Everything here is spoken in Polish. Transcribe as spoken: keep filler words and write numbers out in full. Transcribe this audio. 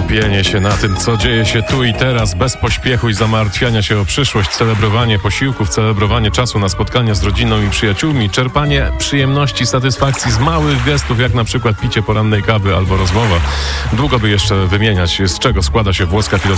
Skupienie się na tym, co dzieje się tu i teraz, bez pośpiechu i zamartwiania się o przyszłość, celebrowanie posiłków, celebrowanie czasu na spotkania z rodziną i przyjaciółmi, czerpanie przyjemności, satysfakcji z małych gestów, jak na przykład picie porannej kawy albo rozmowa. Długo by jeszcze wymieniać, z czego składa się włoska filozofia